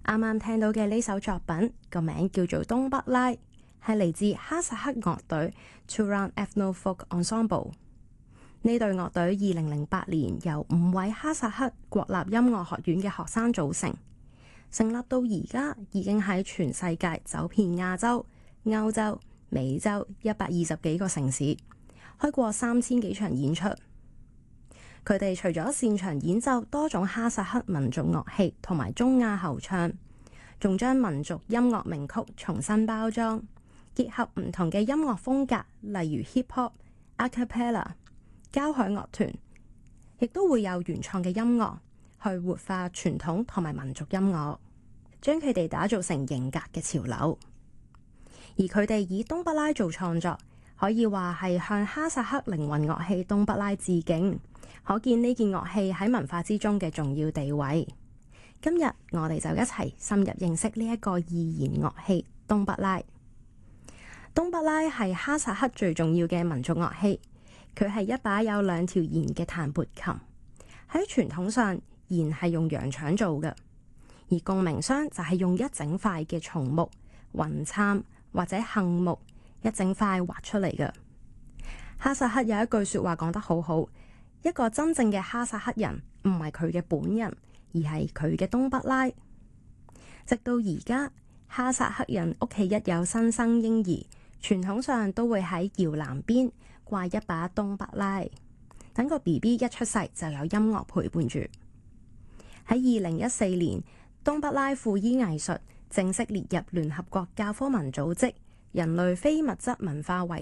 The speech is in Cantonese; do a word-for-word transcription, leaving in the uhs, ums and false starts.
啱啱聽到嘅呢首作品個名叫做《東北拉》，係嚟自哈薩克樂隊 Turan Ethno Folk Ensemble。呢隊樂隊二零零八年由五位哈薩克國立音樂學院嘅學生組成，成立到而家已經喺全世界走遍亞洲、歐洲、美洲一百二十幾個城市，開過三千幾場演出。佢哋除咗擅長演奏多種哈薩克民族樂器同埋中亞喉唱，仲將民族音樂名曲重新包裝，結合唔同嘅音樂風格，例如 hip hop、a cappella、交響樂團，亦都會有原創嘅音樂去活化傳統同埋民族音樂，將佢哋打造成型格嘅潮流。而佢哋以東北拉做創作，可以話係向哈薩克靈魂樂器東北拉致敬，可見呢件樂器喺文化之中嘅重要地位。今日我哋就一齊深入認識呢一個易弦樂器東北拉。東北拉係哈薩克最重要嘅民族樂器，佢係一把有兩條弦嘅彈撥琴。喺傳統上，弦係用羊腸做嘅，而共鳴箱就係用一整塊嘅松木、雲杉或者杏木一整塊畫出嚟嘅。哈薩克有一句說話講得好好，一個真正嘅哈薩克人唔係佢嘅本人，而係佢嘅東北拉。直到而家，哈薩克人屋企一有新生嬰兒，傳統上都會喺搖籃邊掛一把東北拉，等個 B B 一出世就有音樂陪伴住。喺二零一四年，東北拉輔衣藝術正式列入聯合國教科文組織人類非物質文化遺